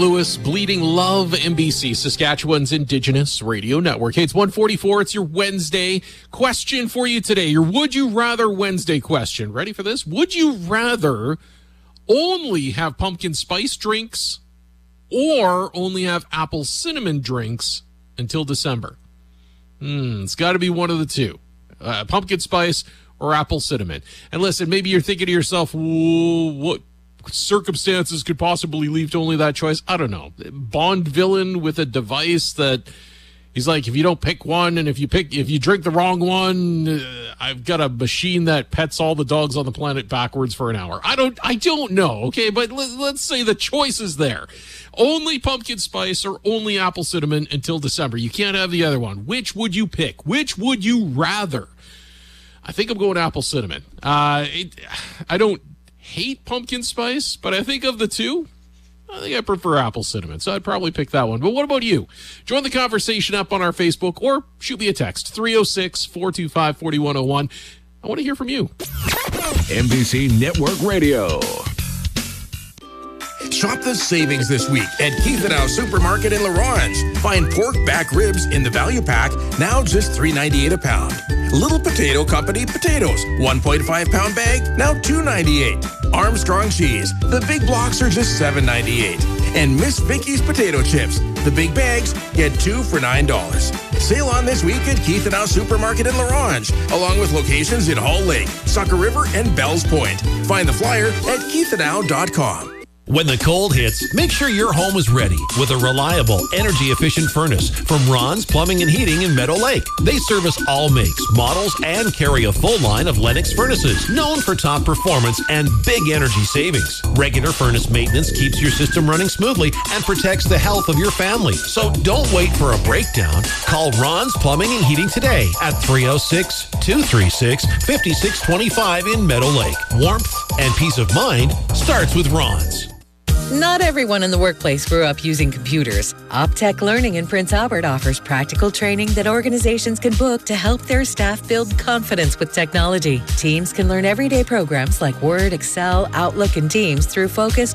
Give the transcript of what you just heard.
Lewis, Bleeding Love, MBC, Saskatchewan's Indigenous Radio Network. Hey, it's 1:44. It's your Wednesday question for you today. Your Would You Rather Wednesday question. Ready for this? Would you rather only have pumpkin spice drinks or only have apple cinnamon drinks until December? It's got to be one of the two. Pumpkin spice or apple cinnamon. And listen, maybe you're thinking to yourself, what circumstances could possibly lead to only that choice? I don't know. Bond villain with a device that he's like, if you don't pick one, and if you drink the wrong one, I've got a machine that pets all the dogs on the planet backwards for an hour. I don't know. Okay, but let's say the choice is there. Only pumpkin spice or only apple cinnamon until December. You can't have the other one. Which would you pick? Which would you rather? I think I'm going apple cinnamon. I don't hate pumpkin spice, but I think of the two, I think I prefer apple cinnamon, so I'd probably pick that one. But what about you? Join the conversation up on our Facebook or shoot me a text, 306-425-4101. I want to hear from you. MBC Network Radio. Shop the savings this week at Keith and Al Supermarket in La Ronge. Find pork back ribs in the value pack, now just $3.98 a pound. Little Potato Company potatoes, 1.5 pound bag, now $2.98. Armstrong cheese, the big blocks are just $7.98. And Miss Vicky's potato chips, the big bags, get 2 for $9. Sale on this week at Keith and Al Supermarket in La Ronge, along with locations in Hall Lake, Sucker River, and Bells Point. Find the flyer at keithandal.com. When the cold hits, make sure your home is ready with a reliable, energy-efficient furnace from Ron's Plumbing and Heating in Meadow Lake. They service all makes, models, and carry a full line of Lennox furnaces, known for top performance and big energy savings. Regular furnace maintenance keeps your system running smoothly and protects the health of your family. So don't wait for a breakdown. Call Ron's Plumbing and Heating today at 306-236-5625 in Meadow Lake. Warmth and peace of mind starts with Ron's. Not everyone in the workplace grew up using computers. Optech Learning in Prince Albert offers practical training that organizations can book to help their staff build confidence with technology. Teams can learn everyday programs like Word, Excel, Outlook, and Teams through focused